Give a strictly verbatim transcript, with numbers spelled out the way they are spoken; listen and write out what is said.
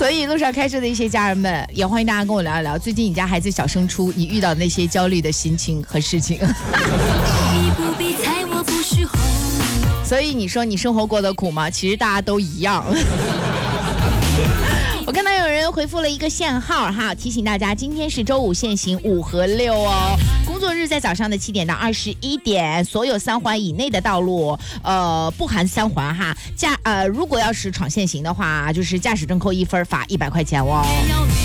所以路上开车的一些家人们，也欢迎大家跟我聊一聊，最近你家孩子小升初，你遇到那些焦虑的心情和事情。所以你说你生活过得苦吗？其实大家都一样。我看到有人回复了一个限号哈，提醒大家今天是周五限行五和六哦，工作日在早上的七点到二十一点，所有三环以内的道路，呃，不含三环哈，驾呃如果要是闯限行的话，就是驾驶证扣一分，罚一百块钱哦。